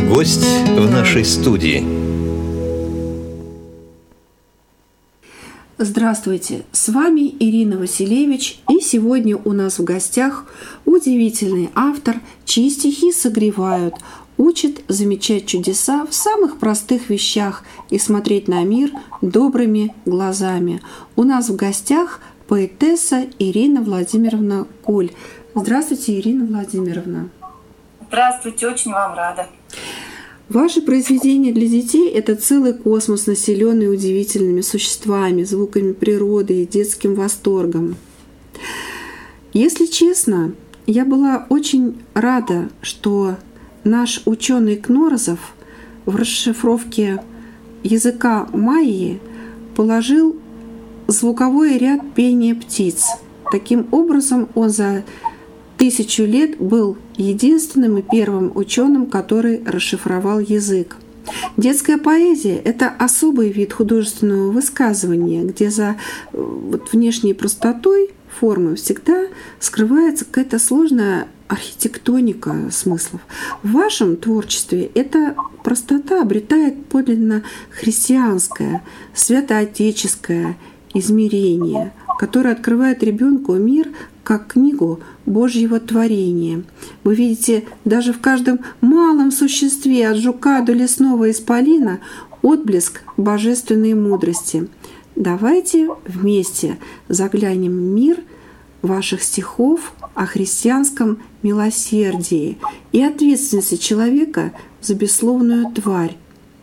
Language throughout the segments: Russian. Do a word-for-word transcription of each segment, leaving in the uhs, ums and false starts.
Гость в нашей студии. Здравствуйте, с вами Ирина Василевич, и сегодня у нас в гостях удивительный автор, чьи стихи согревают, учат замечать чудеса в самых простых вещах и смотреть на мир добрыми глазами. У нас в гостях поэтесса Ирина Владимировна Коль. Здравствуйте, Ирина Владимировна. Здравствуйте, очень вам рада. Ваши произведения для детей — это целый космос, населенный удивительными существами, звуками природы и детским восторгом. Если честно, я была очень рада, что наш ученый Кнорозов в расшифровке языка майи положил звуковой ряд пения птиц. Таким образом, он за тысячу лет был единственным и первым ученым, который расшифровал язык. Детская поэзия — это особый вид художественного высказывания, где за вот, внешней простотой формы всегда скрывается какая-то сложная архитектоника смыслов. В вашем творчестве эта простота обретает подлинно христианское, святоотеческое измерение, которое открывает ребенку мир как книгу Божьего творения. Вы видите даже в каждом малом существе, от жука до лесного исполина, отблеск божественной мудрости. Давайте вместе заглянем в мир ваших стихов о христианском милосердии и ответственности человека за бессловную тварь,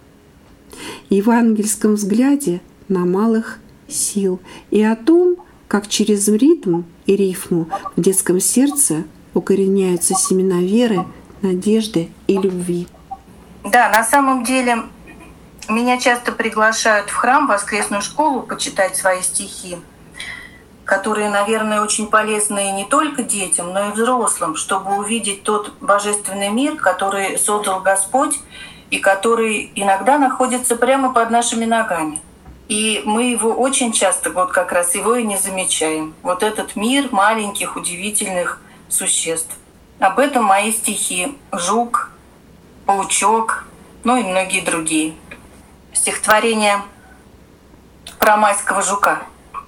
евангельском взгляде на малых сил и о том, как через ритм и рифму в детском сердце укореняются семена веры, надежды и любви. Да, на самом деле меня часто приглашают в храм, в воскресную школу почитать свои стихи, которые, наверное, очень полезны не только детям, но и взрослым, чтобы увидеть тот божественный мир, который создал Господь и который иногда находится прямо под нашими ногами. И мы его очень часто, вот как раз его и не замечаем. Вот этот мир маленьких, удивительных существ. Об этом мои стихи «Жук», «Паучок», ну и многие другие. Стихотворение про майского жука.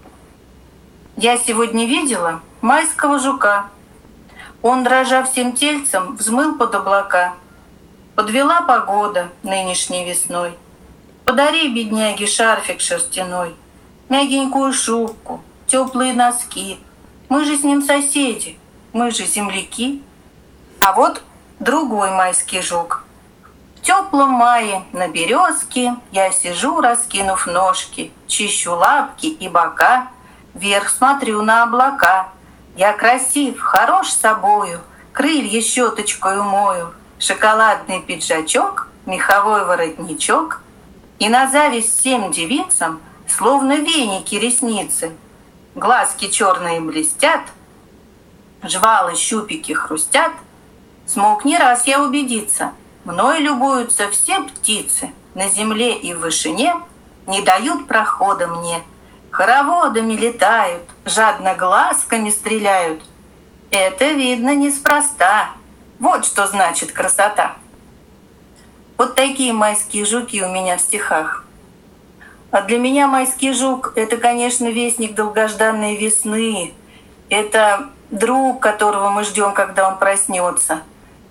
Я сегодня видела майского жука. Он, дрожа всем тельцем, взмыл под облака. Подвела погода нынешней весной. Подари, бедняге, шарфик шерстяной, мягенькую шубку, теплые носки. Мы же с ним соседи, мы же земляки. А вот другой майский жук. В теплом мае на березке я сижу, раскинув ножки, чищу лапки и бока, вверх смотрю на облака. Я красив, хорош собою, крылья щеточкою мою, шоколадный пиджачок, меховой воротничок. И на зависть всем девицам, словно веники ресницы, глазки черные блестят, жвалы щупики хрустят. Смог не раз я убедиться, мной любуются все птицы, на земле и в вышине не дают прохода мне. Хороводами летают, жадно глазками стреляют. Это видно неспроста, вот что значит красота. Вот такие майские жуки у меня в стихах. А для меня майский жук — это, конечно, вестник долгожданной весны. Это друг, которого мы ждем, когда он проснется.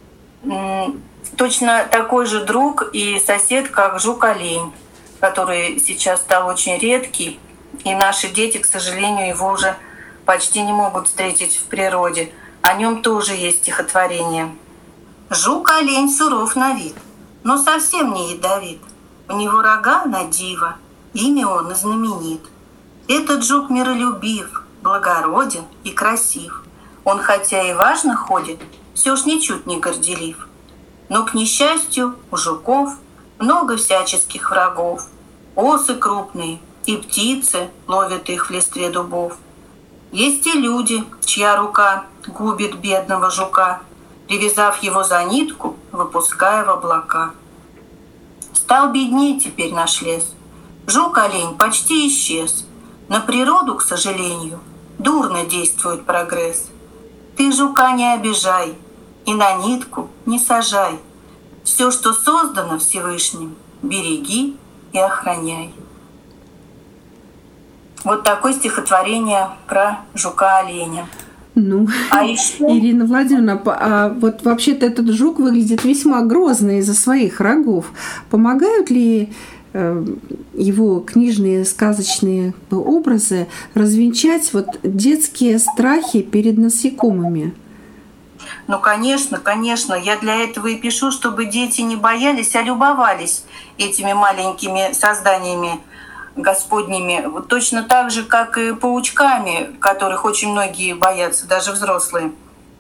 Точно такой же друг и сосед, как жук-олень, который сейчас стал очень редкий, и наши дети, к сожалению, его уже почти не могут встретить в природе. О нем тоже есть стихотворение. Жук-олень суров на вид, но совсем не ядовит. У него рога на диво, ими он и знаменит. Этот жук миролюбив, благороден и красив. Он хотя и важно ходит, все ж ничуть не горделив. Но, к несчастью, у жуков много всяческих врагов. Осы крупные и птицы ловят их в листве дубов. Есть и люди, чья рука губит бедного жука, привязав его за нитку, выпуская в облака. Стал бедней теперь наш лес. Жук-олень почти исчез. На природу, к сожалению, дурно действует прогресс. Ты жука не обижай и на нитку не сажай. Все, что создано Всевышним, береги и охраняй. Вот такое стихотворение про жука-оленя. Ну, а еще... Ирина Владимировна, а вот вообще-то этот жук выглядит весьма грозно из-за своих рогов. Помогают ли э, его книжные сказочные образы развенчать вот детские страхи перед насекомыми? Ну, конечно, конечно. Я для этого и пишу, чтобы дети не боялись, а любовались этими маленькими созданиями Господними, вот точно так же, как и паучками, которых очень многие боятся, даже взрослые.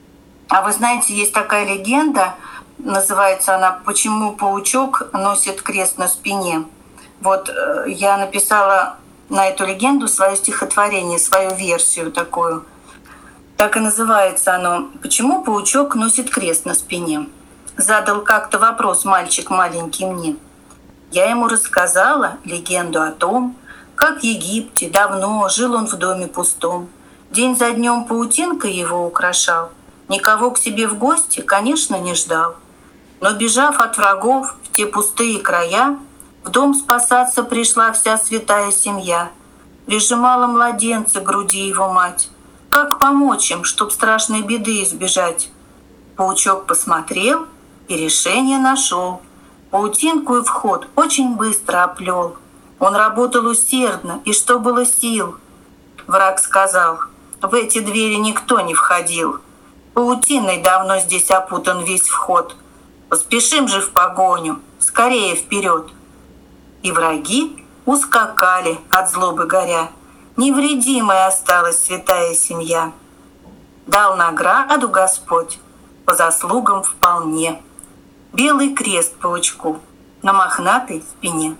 А вы знаете, есть такая легенда, называется она «Почему паучок носит крест на спине?». Вот я написала на эту легенду свое стихотворение, свою версию такую. Так и называется оно «Почему паучок носит крест на спине?». Задал как-то вопрос мальчик маленький мне. Я ему рассказала легенду о том, как в Египте давно жил он в доме пустом. День за днем паутинкой его украшал. Никого к себе в гости, конечно, не ждал. Но, бежав от врагов в те пустые края, в дом спасаться пришла вся святая семья. Прижимала младенца к груди его мать. Как помочь им, чтоб страшной беды избежать? Паучок посмотрел и решение нашел. Паутинку и вход очень быстро оплел. Он работал усердно, и что было сил. Враг сказал, в эти двери никто не входил. Паутиной давно здесь опутан весь вход. Поспешим же в погоню, скорее вперед. И враги ускакали от злобы горя. Невредимой осталась святая семья. Дал награду Господь по заслугам вполне. Белый крест паучку на мохнатой спине.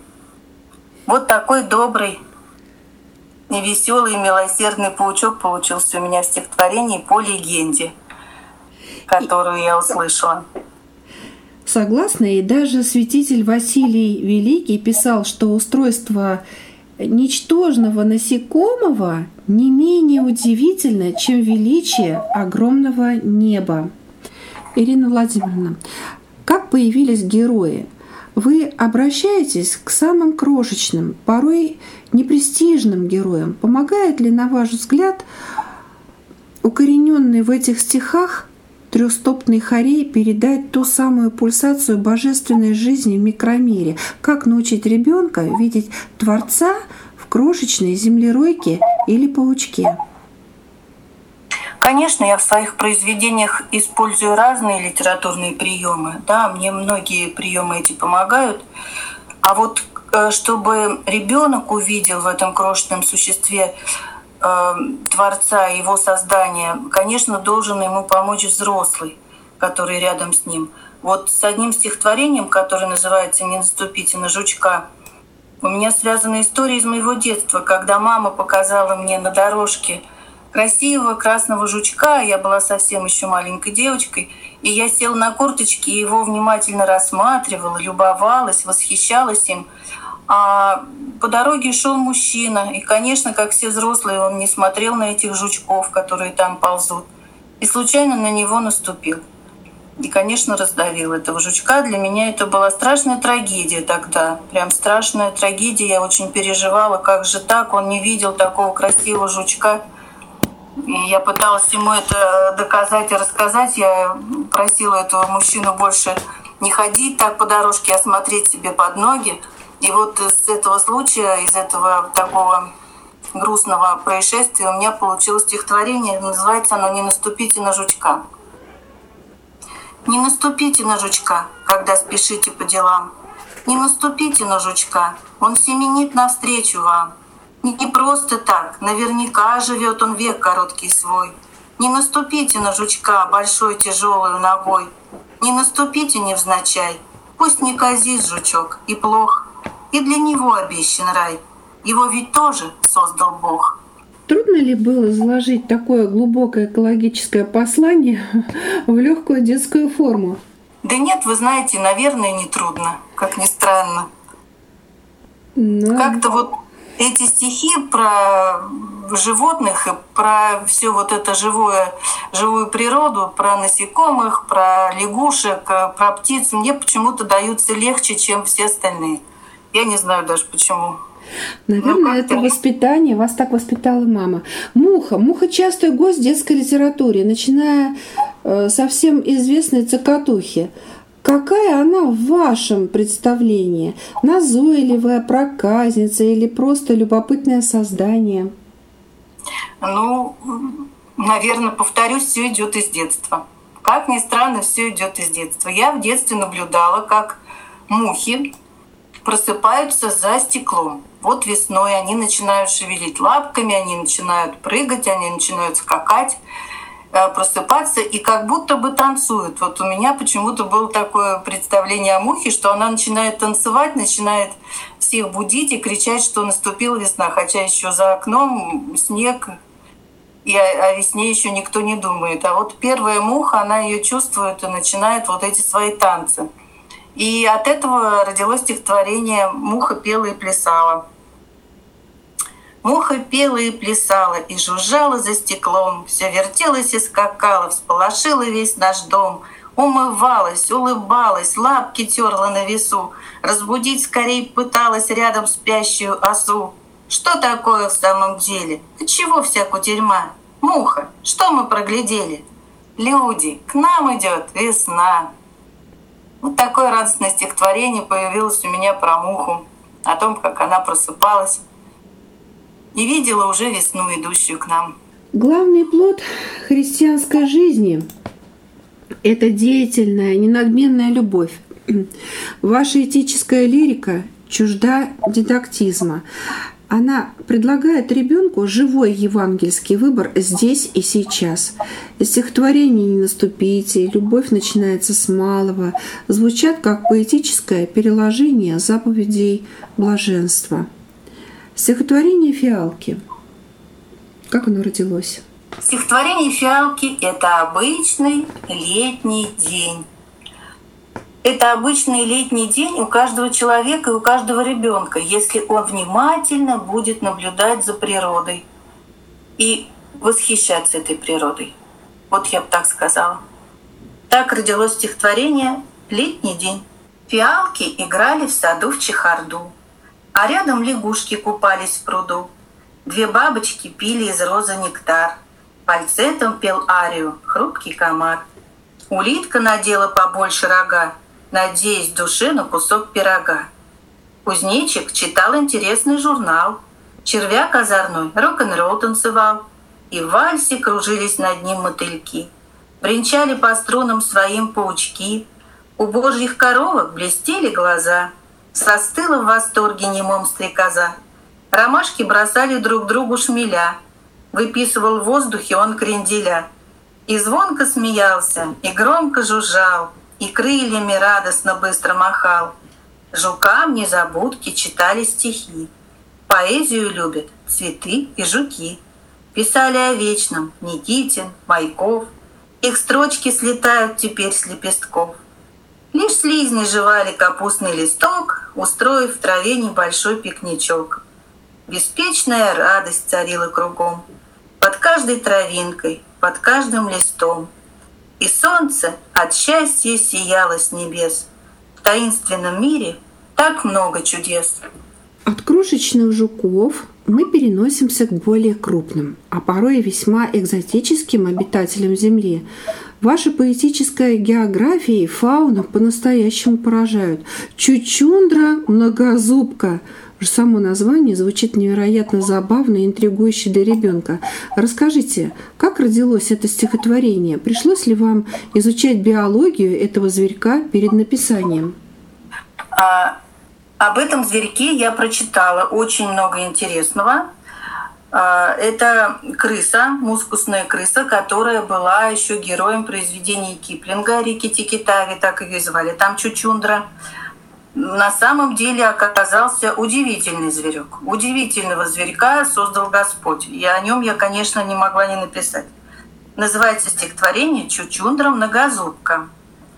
Вот такой добрый, невеселый, милосердный паучок получился у меня в стихотворении по легенде, которую я услышала. Согласна, и даже святитель Василий Великий писал, что устройство ничтожного насекомого не менее удивительно, чем величие огромного неба. Ирина Владимировна, как появились герои? Вы обращаетесь к самым крошечным, порой непрестижным героям. Помогает ли, на ваш взгляд, укорененный в этих стихах трехстопный хорей передать ту самую пульсацию божественной жизни в микромире? Как научить ребенка видеть Творца в крошечной землеройке или паучке? Конечно, я в своих произведениях использую разные литературные приемы. Да, мне многие приемы эти помогают. А вот чтобы ребенок увидел в этом крошечном существе э, Творца, его создания, конечно, должен ему помочь взрослый, который рядом с ним. Вот с одним стихотворением, которое называется «Не наступите на жучка», у меня связана история из моего детства, когда мама показала мне на дорожке красивого красного жучка. Я была совсем еще маленькой девочкой, и я села на корточки и его внимательно рассматривала, любовалась, восхищалась им. А по дороге шел мужчина, и, конечно, как все взрослые, он не смотрел на этих жучков, которые там ползут, и случайно на него наступил. И, конечно, раздавил этого жучка. Для меня это была страшная трагедия тогда. Прям страшная трагедия. Я очень переживала, как же так, он не видел такого красивого жучка. И я пыталась ему это доказать и рассказать. Я просила этого мужчину больше не ходить так по дорожке, а смотреть себе под ноги. И вот с этого случая, из этого такого грустного происшествия у меня получилось стихотворение. Называется оно «Не наступите на жучка». Не наступите на жучка, когда спешите по делам. Не наступите на жучка, он семенит навстречу вам. Не просто так, наверняка живет он век короткий свой. Не наступите на жучка большой тяжелой ногой. Не наступите невзначай, пусть не казит жучок и плох. И для него обещан рай, его ведь тоже создал Бог. Трудно ли было изложить такое глубокое экологическое послание в легкую детскую форму? Да нет, вы знаете, наверное, не трудно, как ни странно. Но... Как-то вот эти стихи про животных и про все вот это живое, живую природу, про насекомых, про лягушек, про птиц мне почему-то даются легче, чем все остальные. Я не знаю даже почему. Наверное, ну, это воспитание. Вас так воспитала мама. Муха. Муха частый гость в детской литературе, начиная э, со всем известной «Цокотухи». Какая она в вашем представлении? Назойливая, проказница или просто любопытное создание? Ну, наверное, повторюсь, все идет из детства. Как ни странно, все идет из детства. Я в детстве наблюдала, как мухи просыпаются за стеклом. Вот весной они начинают шевелить лапками, они начинают прыгать, они начинают скакать, просыпаться и как будто бы танцуют. Вот у меня почему-то было такое представление о мухе, что она начинает танцевать, начинает всех будить и кричать, что наступила весна, хотя еще за окном снег, и о весне еще никто не думает. А вот первая муха, она ее чувствует и начинает вот эти свои танцы. И от этого родилось стихотворение «Муха пела и плясала». Муха пела и плясала, и жужжала за стеклом, все вертелась и скакала, всполошила весь наш дом, умывалась, улыбалась, лапки терла на весу, разбудить скорей пыталась рядом спящую осу. Что такое в самом деле? Отчего вся кутерьма? Муха, что мы проглядели? Люди, к нам идет весна. Вот такое радостное стихотворение появилось у меня про муху, о том, как она просыпалась и видела уже весну, идущую к нам. Главный плод христианской жизни – это деятельная, ненадменная любовь. Ваша этическая лирика чужда дидактизма. Она предлагает ребенку живой евангельский выбор здесь и сейчас. Из стихотворений «Не наступите», «Любовь начинается с малого» звучат как поэтическое переложение заповедей блаженства. Стихотворение «Фиалки». Как оно родилось? Стихотворение «Фиалки» — это обычный летний день. Это обычный летний день у каждого человека и у каждого ребенка, если он внимательно будет наблюдать за природой и восхищаться этой природой. Вот я бы так сказала. Так родилось стихотворение «Летний день». Фиалки играли в саду в чехарду, а рядом лягушки купались в пруду. Две бабочки пили из розы нектар, фальцетом пел арию хрупкий комар. Улитка надела побольше рога, надеясь в душе на кусок пирога. Кузнечик читал интересный журнал, червяк озорной рок-н-ролл танцевал, и в вальсе кружились над ним мотыльки, бренчали по струнам своим паучки, у божьих коровок блестели глаза, состыла в восторге немом стрекоза. Ромашки бросали друг другу шмеля, выписывал в воздухе он кренделя, и звонко смеялся, и громко жужжал, и крыльями радостно быстро махал. Жукам незабудки читали стихи, поэзию любят цветы и жуки. Писали о вечном Никитин, Майков, их строчки слетают теперь с лепестков. Лишь слизни жевали капустный листок, устроив в траве небольшой пикничок. Беспечная радость царила кругом, под каждой травинкой, под каждым листом. И солнце от счастья сияло с небес. В таинственном мире так много чудес. От крошечных жуков мы переносимся к более крупным, а порой и весьма экзотическим обитателям Земли. Ваша поэтическая география и фауна по-настоящему поражают. Чучундра многозубка. Само название звучит невероятно забавно и интригующе для ребенка. Расскажите, как родилось это стихотворение? Пришлось ли вам изучать биологию этого зверька перед написанием? А, об этом зверьке я прочитала очень много интересного. А, это крыса, мускусная крыса, которая была еще героем произведений Киплинга «Рикки-тикки-тави», так ее звали, там Чучундра. На самом деле оказался удивительный зверек. Удивительного зверька создал Господь. И о нем я, конечно, не могла не написать. Называется стихотворение «Чучундра многозубка».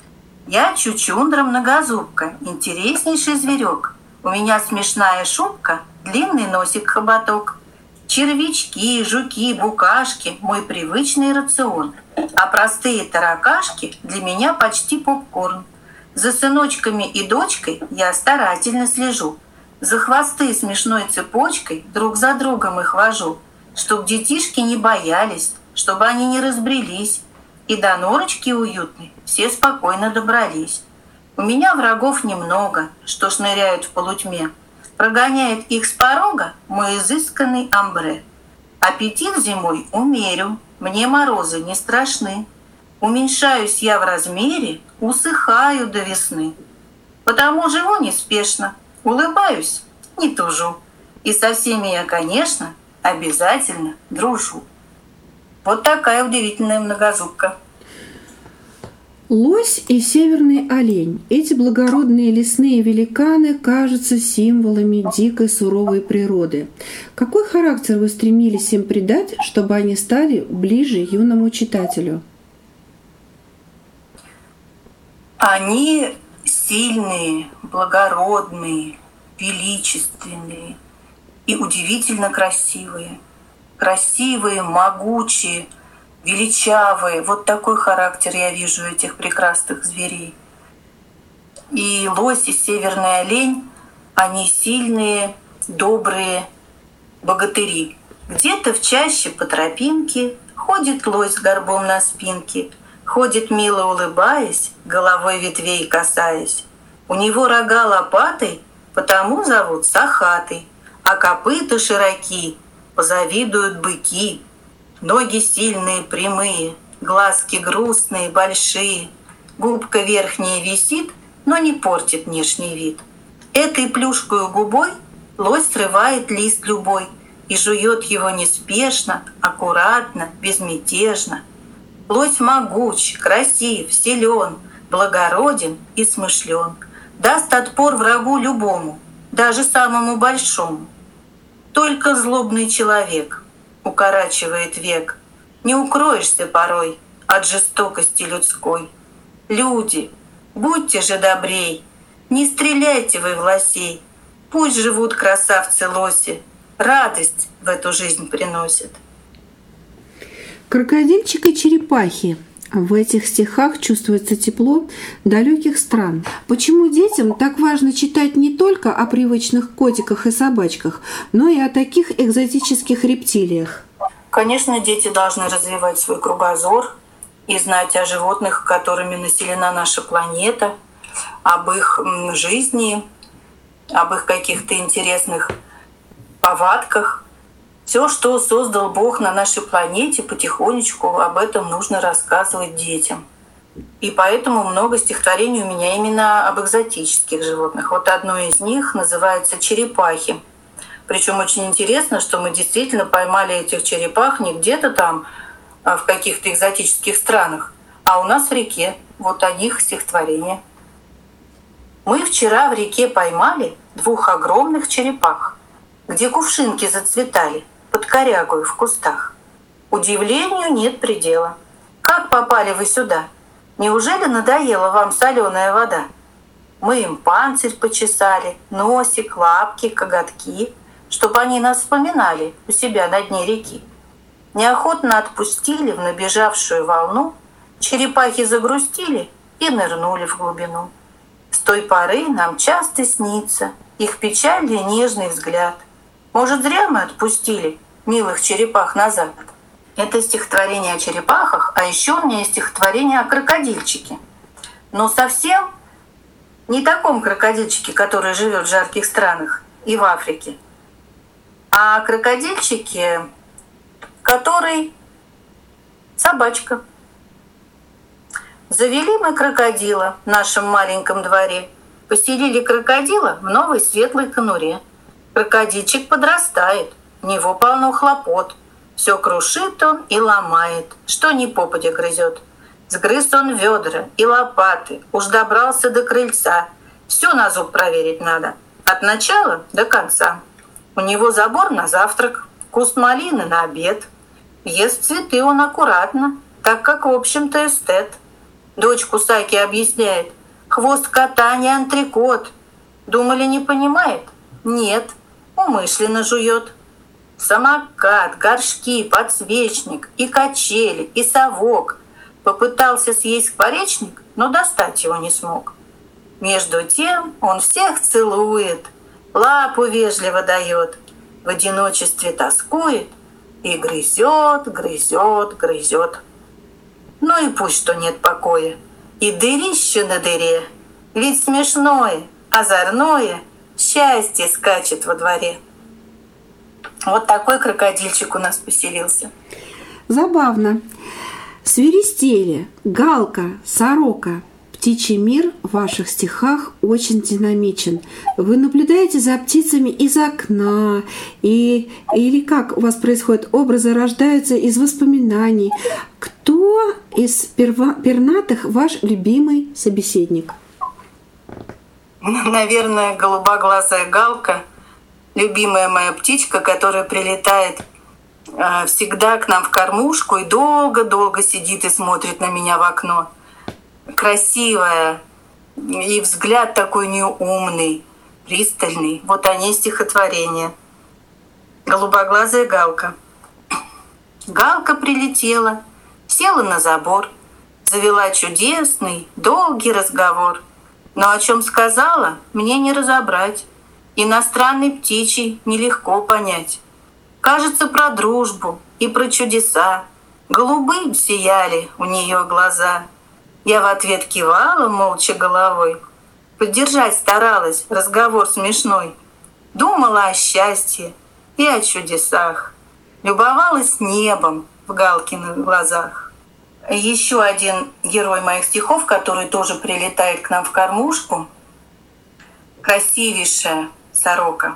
Я чучундра многозубка, интереснейший зверек. У меня смешная шубка, длинный носик хоботок. Червячки, жуки, букашки — мой привычный рацион, а простые таракашки для меня почти попкорн. За сыночками и дочкой я старательно слежу. За хвосты смешной цепочкой друг за другом их вожу, чтоб детишки не боялись, чтобы они не разбрелись, и до норочки уютной все спокойно добрались. У меня врагов немного, что шныряют в полутьме. Прогоняет их с порога мой изысканный амбре. Аппетит зимой умерю, мне морозы не страшны. Уменьшаюсь я в размере, усыхаю до весны. Потому живу неспешно, улыбаюсь, не тужу. И со всеми я, конечно, обязательно дружу. Вот такая удивительная многозубка. Лось и северный олень. Эти благородные лесные великаны кажутся символами дикой суровой природы. Какой характер вы стремились им придать, чтобы они стали ближе юному читателю? Они сильные, благородные, величественные и удивительно красивые. Красивые, могучие, величавые. Вот такой характер я вижу этих прекрасных зверей. И лось, и северный олень, они сильные, добрые богатыри. Где-то в чаще по тропинке ходит лось с горбом на спинке, ходит мило улыбаясь, головой ветвей касаясь. У него рога лопатой, потому зовут сахатый, а копыта широки, позавидуют быки. Ноги сильные, прямые, глазки грустные, большие. Губка верхняя висит, но не портит внешний вид. Этой плюшкою губой лось срывает лист любой и жует его неспешно, аккуратно, безмятежно. Лось могуч, красив, силен, благороден и смышлен. Даст отпор врагу любому, даже самому большому. Только злобный человек укорачивает век. Не укроешься порой от жестокости людской. Люди, будьте же добрей, не стреляйте вы в лосей. Пусть живут красавцы-лоси, радость в эту жизнь приносят. Крокодильчик и черепахи. В этих стихах чувствуется тепло далеких стран. Почему детям так важно читать не только о привычных котиках и собачках, но и о таких экзотических рептилиях? Конечно, дети должны развивать свой кругозор и знать о животных, которыми населена наша планета, об их жизни, об их каких-то интересных повадках. Все, что создал Бог на нашей планете, потихонечку об этом нужно рассказывать детям. И поэтому много стихотворений у меня именно об экзотических животных. Вот одно из них называется «Черепахи». Причем очень интересно, что мы действительно поймали этих черепах не где-то там в каких-то экзотических странах, а у нас в реке. Вот о них стихотворение. Мы вчера в реке поймали двух огромных черепах, где кувшинки зацветали под корягою в кустах. Удивлению нет предела. Как попали вы сюда? Неужели надоела вам соленая вода? Мы им панцирь почесали, носик, лапки, коготки, чтобы они нас вспоминали у себя на дне реки. Неохотно отпустили в набежавшую волну, черепахи загрустили и нырнули в глубину. С той поры нам часто снится их печальный нежный взгляд. Может, зря мы отпустили милых черепах назад? Это стихотворение о черепахах, а еще у меня есть стихотворение о крокодильчике. Но совсем не таком крокодильчике, который живет в жарких странах и в Африке, а о крокодильчике, который собачка. Завели мы крокодила в нашем маленьком дворе, поселили крокодила в новой светлой конуре. Крокодильчик подрастает, у него полно хлопот. Все крушит он и ломает, что ни попадя грызет. Сгрыз он ведра и лопаты, уж добрался до крыльца. Все на зуб проверить надо, от начала до конца. У него забор на завтрак, куст малины на обед. Ест цветы он аккуратно, так как, в общем-то, эстет. Дочь Кусаки объясняет: хвост кота не антрекот. Думали, не понимает? Нет, умышленно жует. Самокат, горшки, подсвечник, и качели, и совок. Попытался съесть скворечник, но достать его не смог. Между тем он всех целует, лапу вежливо дает, в одиночестве тоскует и грызет, грызет, грызет. Ну и пусть что нет покоя, и дырище на дыре, ведь смешное, озорное счастье скачет во дворе. Вот такой крокодильчик у нас поселился. Забавно. Свиристели, галка, сорока. Птичий мир в ваших стихах очень динамичен. Вы наблюдаете за птицами из окна, и, или как у вас происходит? Образы рождаются из воспоминаний. Кто из перва, пернатых ваш любимый собеседник? Наверное, голубоглазая галка, любимая моя птичка, которая прилетает э, всегда к нам в кормушку и долго-долго сидит и смотрит на меня в окно. Красивая, и взгляд такой неумный, пристальный. Вот они стихотворения. Голубоглазая галка. Галка прилетела, села на забор, завела чудесный, долгий разговор. Но о чем сказала, мне не разобрать. Иностранный птичий нелегко понять. Кажется, про дружбу и про чудеса. Голубым сияли у нее глаза. Я в ответ кивала молча головой. Поддержать старалась разговор смешной. Думала о счастье и о чудесах. Любовалась небом в Галкиных глазах. Еще один герой моих стихов, который тоже прилетает к нам в кормушку. Красивейшая сорока.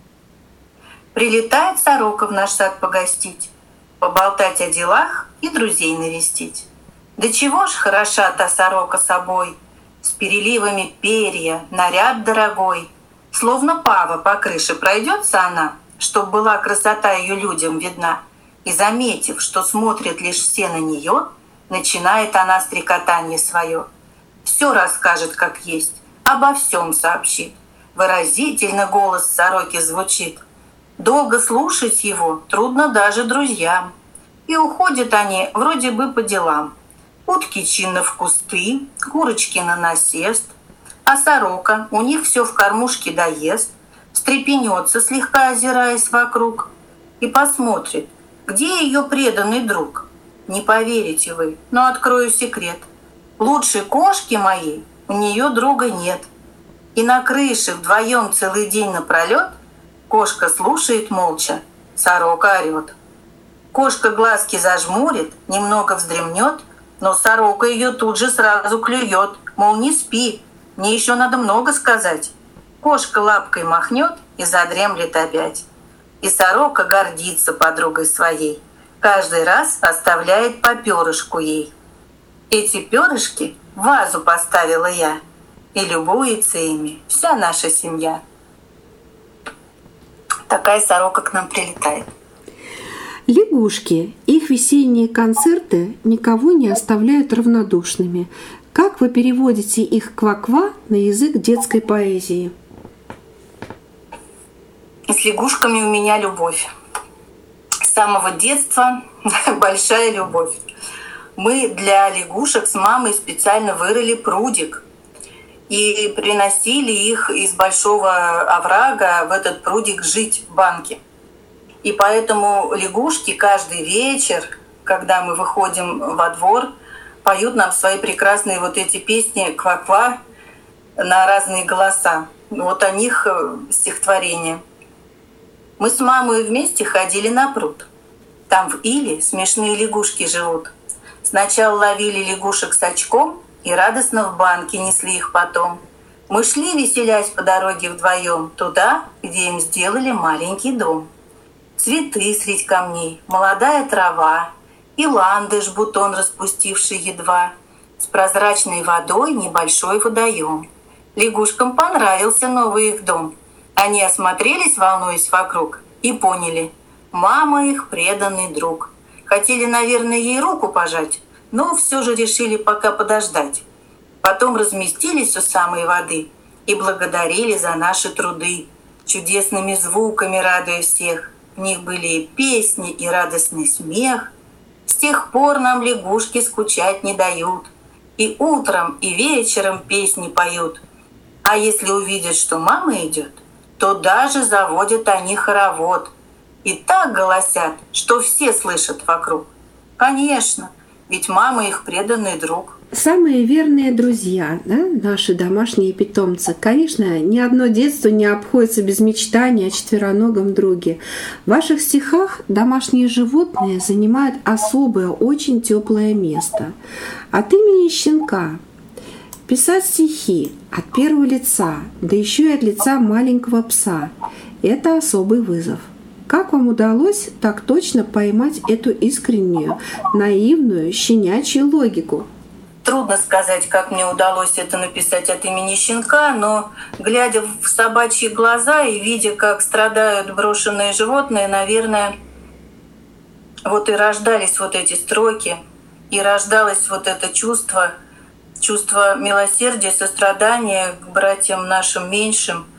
Прилетает сорока в наш сад погостить, поболтать о делах и друзей навестить. Да чего ж хороша та сорока собой, с переливами перья, наряд дорогой. Словно пава по крыше пройдется она, чтоб была красота ее людям видна. И заметив, что смотрят лишь все на нее, начинает она стрекотание свое. Все расскажет, как есть, обо всем сообщит. Выразительно голос сороки звучит. Долго слушать его трудно даже друзьям. И уходят они вроде бы по делам. Утки чинно в кусты, курочки на насест, а сорока у них все в кормушке доест, встрепенется, слегка озираясь вокруг, и посмотрит, где ее преданный друг. Не поверите вы, но открою секрет. Лучшей кошки моей у нее друга нет. И на крыше вдвоем целый день напролет кошка слушает молча, сорока орет. Кошка глазки зажмурит, немного вздремнет, но сорока ее тут же сразу клюет, мол, не спи, мне еще надо много сказать. Кошка лапкой махнет и задремлет опять. И сорока гордится подругой своей, каждый раз оставляет по перышку ей. Эти перышки в вазу поставила я, и любуется ими вся наша семья. Такая сорока к нам прилетает. Лягушки. Их весенние концерты никого не оставляют равнодушными. Как вы переводите их ква-ква на язык детской поэзии? С лягушками у меня любовь. С самого детства большая любовь. Мы для лягушек с мамой специально вырыли прудик и приносили их из большого оврага в этот прудик жить в банке. И поэтому лягушки каждый вечер, когда мы выходим во двор, поют нам свои прекрасные вот эти песни «Ква-ква» на разные голоса. Вот о них стихотворение. Мы с мамой вместе ходили на пруд. Там в иле смешные лягушки живут. Сначала ловили лягушек с очком и радостно в банке несли их потом. Мы шли, веселясь по дороге вдвоем, туда, где им сделали маленький дом. Цветы средь камней, молодая трава, и ландыш, бутон распустивший едва, с прозрачной водой небольшой водоем. Лягушкам понравился новый их дом. Они осмотрелись, волнуясь вокруг, и поняли — мама их преданный друг. Хотели, наверное, ей руку пожать, но все же решили пока подождать. Потом разместились у самой воды и благодарили за наши труды, чудесными звуками радуя всех. В них были и песни, и радостный смех. С тех пор нам лягушки скучать не дают. И утром, и вечером песни поют. А если увидят, что мама идет, то даже заводят они хоровод. И так голосят, что все слышат вокруг. Конечно, ведь мама их преданный друг. Самые верные друзья, да, наши домашние питомцы. Конечно, ни одно детство не обходится без мечтаний о четвероногом друге. В ваших стихах домашние животные занимают особое, очень теплое место. От имени щенка писать стихи от первого лица, да еще и от лица маленького пса – это особый вызов. Как вам удалось так точно поймать эту искреннюю, наивную, щенячью логику? Трудно сказать, как мне удалось это написать от имени щенка, но, глядя в собачьи глаза и видя, как страдают брошенные животные, наверное, вот и рождались вот эти строки, и рождалось вот это чувство, чувство милосердия, сострадания к братьям нашим меньшим.